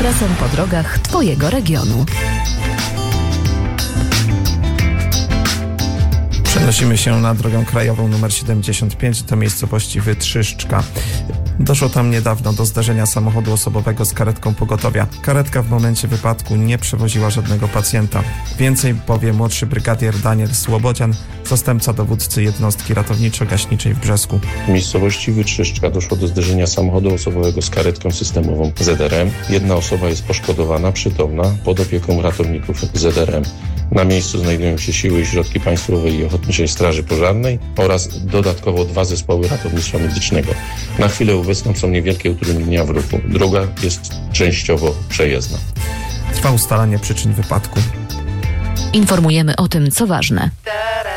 ekspresem po drogach Twojego regionu. Przenosimy się na drogę krajową nr 75 do miejscowości Wytrzyszczka. Doszło tam niedawno do zdarzenia samochodu osobowego z karetką pogotowia. Karetka w momencie wypadku nie przewoziła żadnego pacjenta. Więcej powie młodszy brygadier Daniel Słobodzian, zastępca dowódcy jednostki ratowniczo-gaśniczej w Brzesku. W miejscowości Wytrzyszczka doszło do zderzenia samochodu osobowego z karetką systemową ZRM. Jedna osoba jest poszkodowana, przytomna, pod opieką ratowników ZRM. Na miejscu znajdują się siły i środki państwowej i Ochotniczej Straży Pożarnej oraz dodatkowo 2 zespoły ratownictwa medycznego. Na chwilę obecną są niewielkie utrudnienia w ruchu. Droga jest częściowo przejezdna. Trwa ustalanie przyczyn wypadku. Informujemy o tym, co ważne.